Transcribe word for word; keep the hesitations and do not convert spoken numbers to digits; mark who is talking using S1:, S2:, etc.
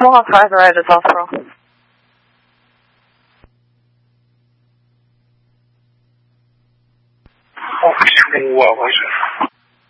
S1: How long have I arrived at South Pearl?
S2: 哦，中午啊，我是。